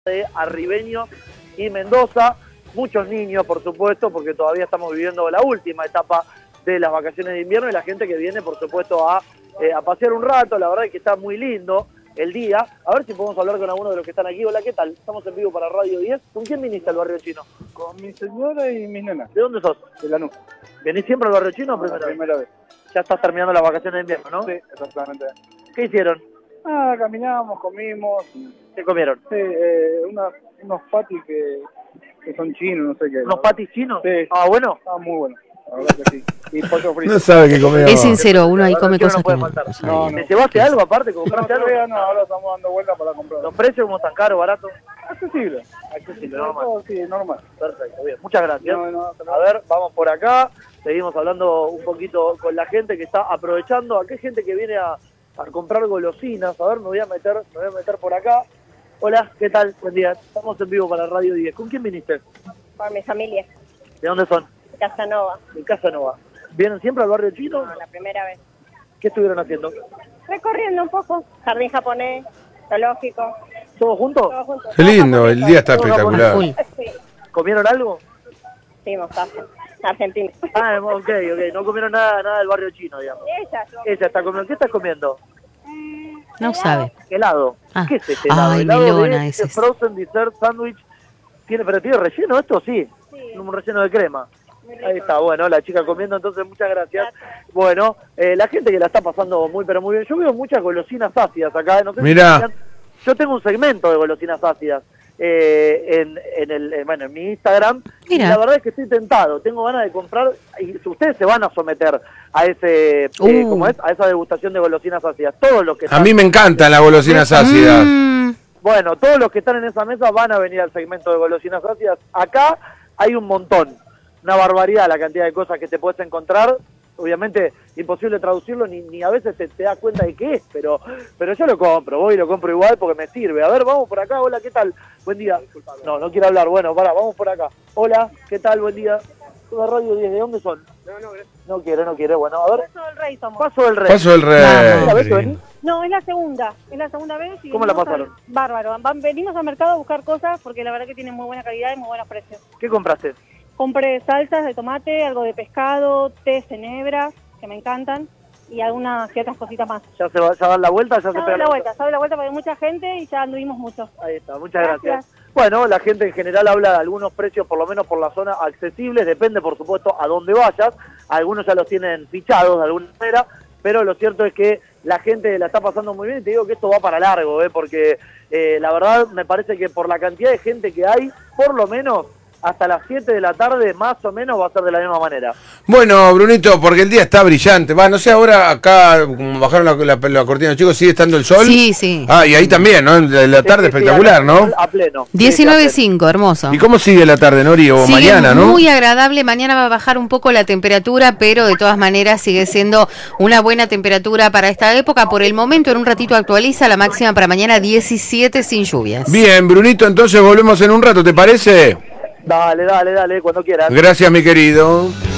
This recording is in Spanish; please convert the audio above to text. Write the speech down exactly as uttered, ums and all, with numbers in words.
de Arribeños y Mendoza, muchos niños por supuesto, porque todavía estamos viviendo la última etapa de las vacaciones de invierno y la gente que viene por supuesto a, eh, a pasear un rato. La verdad es que está muy lindo el día. A ver si podemos hablar con alguno de los que están aquí. Hola, ¿qué tal? Estamos en vivo para Radio diez. ¿Con quién viniste al Barrio Chino? Con mi señora y mis nenas. ¿De dónde sos? De Lanús. ¿Venís siempre al Barrio Chino o primera, la primera vez? vez? Ya estás terminando las vacaciones de invierno, ¿no? Sí, exactamente. ¿Qué hicieron? Ah, caminamos, comimos. ¿Qué comieron? Sí, eh, una, unos patis que, que son chinos, no sé qué. ¿Unos patis chinos? Sí. Ah, bueno. Ah, muy bueno. La verdad que sí. Y pollo frito. No sabe qué comer. Es sincero, uno ahí come Chino cosas no puede que no, faltar. no sabe. No, no. ¿Te llevaste algo aparte? ¿Compraste No, algo? todavía no, ahora estamos dando vueltas para comprar. ¿Los precios cómo están caros, baratos? Accesible. Accesible, normal. Todo, sí, normal. Perfecto, bien. Muchas gracias. No, no, no. A ver, vamos por acá. Seguimos hablando un poquito con la gente que está aprovechando. Aquí hay gente que viene a, a comprar golosinas. A ver, me voy a meter, me voy a meter por acá. Hola, ¿qué tal? Buen día. Estamos en vivo para Radio diez. ¿Con quién viniste? Por mi familia, ¿De dónde son? Casanova. De Casanova. ¿Vienen siempre al Barrio Chino? No, la primera vez. ¿Qué estuvieron haciendo? Recorriendo un poco, jardín japonés, zoológico, ¿Todos juntos? todo junto. Qué lindo, el día está Todo espectacular. Full. Sí, ¿Comieron algo? sí, mostaza, Argentina. Ah, ok, ok. No comieron nada, nada del Barrio Chino, digamos. Ella, Ella está comiendo. ¿Qué estás comiendo? No sabe. Helado. Ah. ¿Qué es este helado? Ay, helado melona de ese es. frozen dessert sandwich. ¿Tiene, pero tiene relleno esto? Sí. Sí. Un relleno de crema. Muy rico. Ahí está, bueno, la chica comiendo, entonces muchas gracias. Bueno, eh, la gente que la está pasando muy, pero muy bien. Yo veo muchas golosinas ácidas acá. No sé si Mirá. sabían. Yo tengo un segmento de golosinas ácidas eh, en, en, el, eh, bueno, en mi Instagram. Mirá. Y la verdad es que estoy tentado. Tengo ganas de comprar. Y ustedes se van a someter a ese, eh, Uh. ¿cómo es? A esa degustación de golosinas ácidas. Todos los que A mí me encantan las golosinas ácidas. Mm, Bueno, todos los que están en esa mesa van a venir al segmento de golosinas ácidas. Acá hay un montón, una barbaridad la cantidad de cosas que te puedes encontrar. Obviamente imposible traducirlo, ni, ni a veces te, te das cuenta de qué es, pero pero yo lo compro, voy y lo compro igual porque me sirve. A ver, vamos por acá, hola, ¿qué tal? Buen día. No, no quiero hablar, bueno, pará, vamos por acá. Hola, ¿qué tal? Buen día. Toda Radio diez, ¿de dónde son? No, no, No quiero, no quiero, bueno, a ver. Paso del Rey somos. Paso del Rey. Paso del ¿La vez que rey. venís? No, es la segunda, es la segunda vez. Y ¿Cómo la venimos pasaron? al- Bárbaro, Van- venimos al mercado a buscar cosas porque la verdad que tienen muy buena calidad y muy buenos precios. ¿Qué compraste? Compré salsas de tomate, algo de pescado, té cenebras, que me encantan, y algunas que otras cositas más. ¿Ya se va, ya dan la vuelta? ¿Ya se Ya doy pegan la vuelta, ya doy la vuelta porque hay mucha gente y ya anduvimos mucho. Ahí está, muchas gracias. Gracias. Bueno, la gente en general habla de algunos precios, por lo menos por la zona, accesibles. Depende, por supuesto, a dónde vayas. Algunos ya los tienen fichados de alguna manera, pero lo cierto es que la gente la está pasando muy bien y te digo que esto va para largo, ¿eh? Porque eh, la verdad me parece que por la cantidad de gente que hay, por lo menos hasta las siete de la tarde, más o menos, va a ser de la misma manera. Bueno, Brunito, porque el día está brillante. Va, no sé, ahora acá, como bajaron la, la, la cortina de chicos, ¿sigue estando el sol? Sí, sí. Ah, y ahí también, ¿no? La, la tarde Sí, sí, sí, espectacular, a- ¿no? A pleno. diecinueve Sí, sí, a pleno. cinco, hermoso. ¿Y cómo sigue la tarde, Nori? O Sigue mañana, ¿no? muy agradable, mañana va a bajar un poco la temperatura, pero de todas maneras sigue siendo una buena temperatura para esta época. Por el momento, en un ratito actualiza la máxima para mañana diecisiete sin lluvias. Bien, Brunito, entonces volvemos en un rato, ¿te parece? Dale, dale, dale, cuando quieras. Gracias, mi querido.